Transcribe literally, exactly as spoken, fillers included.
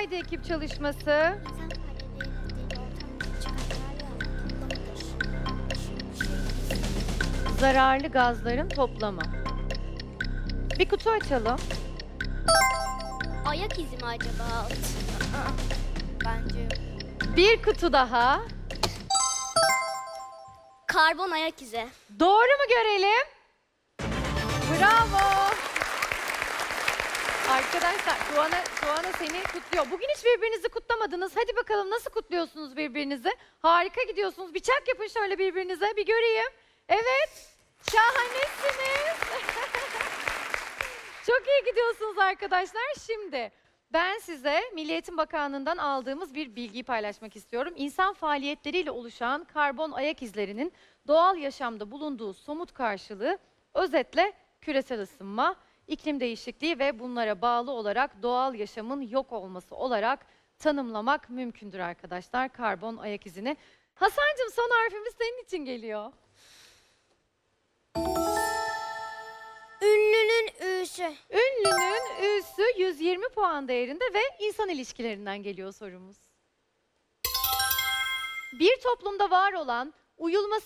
Haydi ekip çalışması. Zararlı gazların toplamı. Bir kutu açalım. Ayak izi mi acaba? Bence. Bir kutu daha. Karbon ayak izi. Doğru mu görelim? Bravo. Arkadaşlar Tuana, Tuana seni kutluyor. Bugün hiç birbirinizi kutlamadınız. Hadi bakalım nasıl kutluyorsunuz birbirinizi? Harika gidiyorsunuz. Bir çak yapın şöyle birbirinize. Bir göreyim. Evet. Şahanesiniz. Çok iyi gidiyorsunuz arkadaşlar. Şimdi ben size Milli Eğitim Bakanlığı'ndan aldığımız bir bilgiyi paylaşmak istiyorum. İnsan faaliyetleriyle oluşan karbon ayak izlerinin doğal yaşamda bulunduğu somut karşılığı özetle küresel ısınma, iklim değişikliği ve bunlara bağlı olarak doğal yaşamın yok olması olarak tanımlamak mümkündür arkadaşlar karbon ayak izini. Hasan'cığım son harfimiz senin için geliyor. Ünlünün ü'sü. Ünlünün ü'sü yüz yirmi puan değerinde ve insan ilişkilerinden geliyor sorumuz. Bir toplumda var olan uyulması